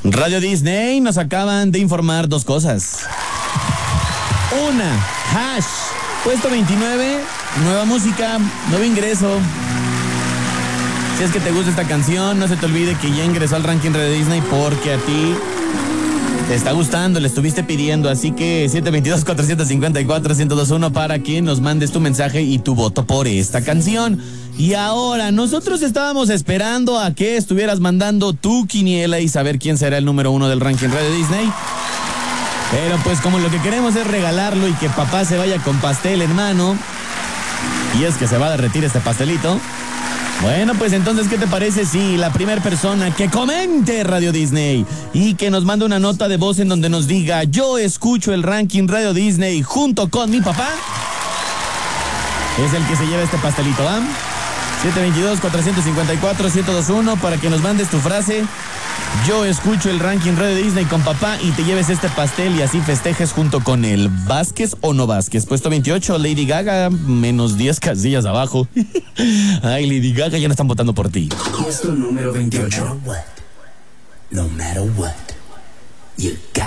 Radio Disney nos acaban de informar dos cosas. Una, Hash, puesto 29, nueva música, nuevo ingreso. Si es que te gusta esta canción, no se te olvide que ya ingresó al ranking Radio Disney porque a ti te está gustando, le estuviste pidiendo. Así que 722-454-1021 para que nos mandes tu mensaje y tu voto por esta canción. Y ahora, nosotros estábamos esperando a que estuvieras mandando tu quiniela y saber quién será el número 1 del ranking Radio Disney. Pero pues como lo que queremos es regalarlo y que papá se vaya con pastel en mano, y es que se va a derretir este pastelito. Bueno, pues entonces, ¿qué te parece si la primera persona que comente Radio Disney y que nos mande una nota de voz en donde nos diga: yo escucho el ranking Radio Disney junto con mi papá, es el que se lleva este pastelito, ¿va? 722-454-1021 para que nos mandes tu frase: yo escucho el ranking Radio Disney con papá, y te lleves este pastel y así festejes junto con el Vázquez o no Vázquez. Puesto 28, Lady Gaga, menos 10 casillas abajo. Ay, Lady Gaga, ya no están votando por ti. Puesto número 28. No matter what, you got